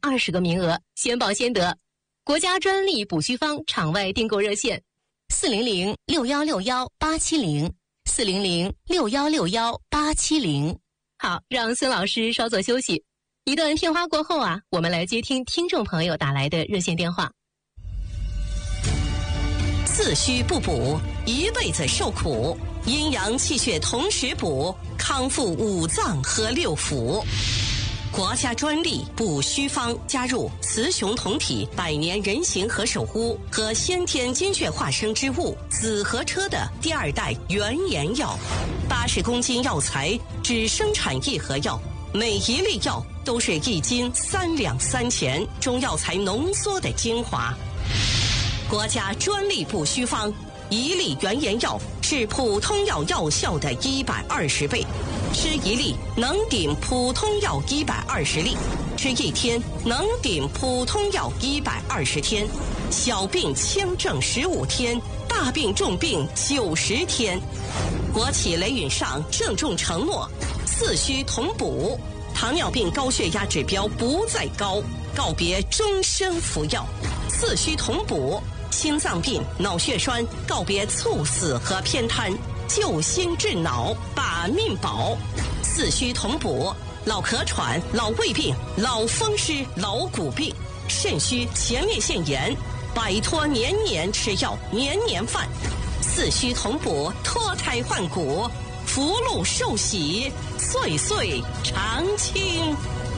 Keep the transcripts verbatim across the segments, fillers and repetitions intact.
二十个名额，先报先得。国家专利补虚方场外订购热线：四零零六幺六幺八七零，四零零六幺六幺八七零。好，让孙老师稍作休息。一段片花过后啊，我们来接听听众朋友打来的热线电话。 四虚不补，一辈子受苦；阴阳气血同时补，康复五脏和六腑。国家专利补虚方加入雌雄同体百年人形和守护和先天精血化生之物紫河车的第二代原研药，八十公斤药材只生产一盒药，每一粒药都是一斤三两三钱，中药材浓缩的精华。国家专利补虚方，一粒原研药是普通药药效的一百二十倍，吃一粒能顶普通药一百二十粒，吃一天能顶普通药一百二十天，小病轻症十五天，大病重病九十天。国企雷允上郑重承诺，四虚同补，糖尿病高血压指标不再高，告别终生服药，四虚同补。心脏病、脑血栓告别猝死和偏瘫，救心治脑，把命保。四虚同补，老咳喘、老胃病、老风湿、老骨病、肾虚、前列腺炎，摆脱年年吃药、年年犯。四虚同补，脱胎换骨，福禄寿喜，岁岁常青。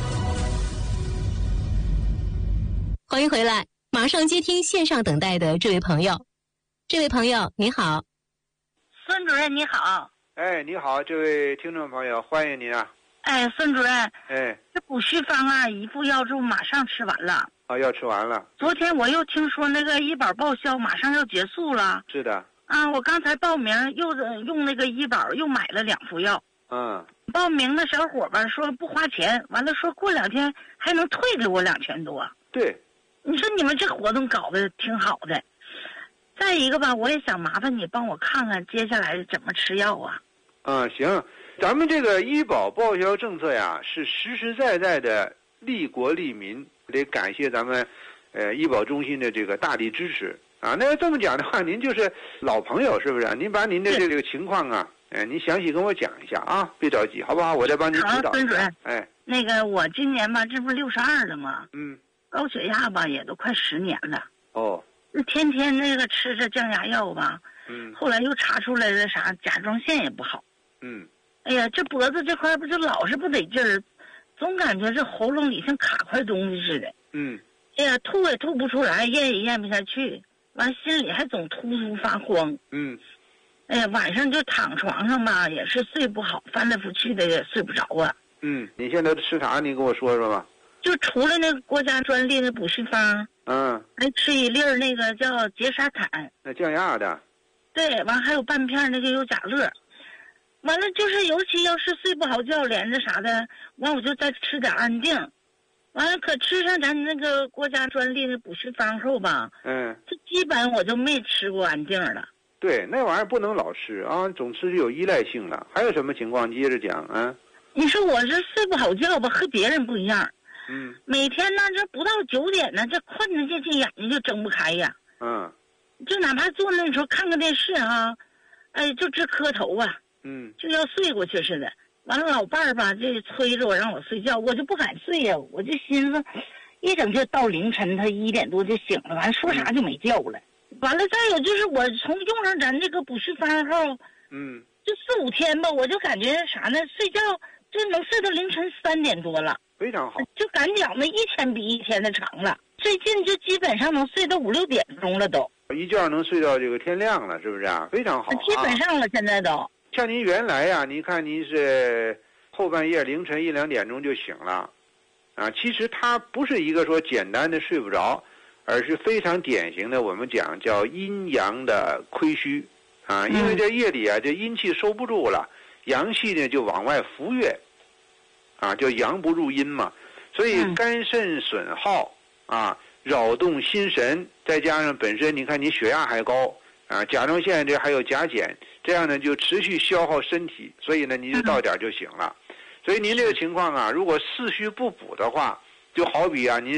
欢迎回来。马上接听线上等待的这位朋友。这位朋友你好。 孙主任你好。 哎，你好，这位听众朋友，欢迎您啊。 哎，孙主任。 哎， 这补虚方啊，一副药就马上吃完了。 啊，要吃完了。 昨天我又听说那个医保报销马上要结束了。 是的。 啊，我刚才报名又用那个医保又买了两副药。 嗯。 报名的小伙吧说不花钱，完了说过两天还能退给我两千多。 对。 你说你们这活动搞得挺好的。再一个吧，我也想麻烦你帮我看看接下来怎么吃药啊。 嗯，行，咱们这个医保报销政策呀，是实实在在的利国利民，得感谢咱们呃医保中心的这个大力支持啊。那要这么讲的话，您就是老朋友是不是？您把您的这个情况啊，哎，您详细跟我讲一下啊，别着急，好不好？我再帮您指导。 好，孙主任。 哎， 那个我今年吧，这不六十二了吗？ 嗯。 高血压吧也都快十年了。 哦。 天天那个吃着降压药吧。 嗯。 后来又查出来了啥甲状腺也不好。 嗯。 哎呀，这脖子这块不就老是不得劲儿，总感觉这喉咙里像卡块东西似的。 嗯。 哎呀，吐也吐不出来，咽也咽不下去，完心里还总突突发慌。 嗯。 哎呀，晚上就躺床上吧，也是睡不好，翻来覆去的也睡不着啊。 嗯，你现在吃啥？你跟我说说吧。 就除了那个国家专利的补虚方， 嗯， 还吃一粒儿那个叫杰沙坦， 那降压的。 对，完还有半片那个优甲乐，完了就是尤其要是睡不好觉，连着啥的，完我就再吃点安定，完了可吃上咱那个国家专利的补虚方后吧， 嗯， 这基本我就没吃过安定了。 对，那玩意儿不能老吃啊，总吃就有依赖性了。还有什么情况？接着讲啊。 你说我这睡不好觉吧，和别人不一样。 嗯， 每天呢，这不到九点呢，这困得这这眼睛就睁不开呀。 嗯， 就哪怕坐那时候看个电视啊，哎，就直磕头啊。 嗯， 就要睡过去似的。完了，老伴儿吧，这催着我让我睡觉，我就不敢睡呀。我就寻思，一整就到凌晨，他一点多就醒了，完了说啥就没觉了。完了，再有就是我从用上咱这个补虚方后， 嗯， 就四五天吧，我就感觉啥呢？睡觉就能睡到凌晨三点多了。 非常好， 就感觉那一天比一天的长了。最近就基本上能睡到五六点钟了都， 一觉能睡到这个天亮了，是不是啊？非常好、啊， 基本上了现在都。 像您原来呀、啊，您看您是后半夜凌晨一两点钟就醒了，啊，其实它不是一个说简单的睡不着，而是非常典型的我们讲叫阴阳的亏虚，啊，因为这夜里啊，这阴气收不住了，阳气呢就往外浮跃。啊，叫阳不入阴嘛，所以肝肾损耗啊，扰动心神，再加上本身你看你血压还高啊，甲状腺这还有甲减，这样呢就持续消耗身体，所以呢你就到点就醒了。所以您这个情况啊，如果四虚不补的话，就好比啊您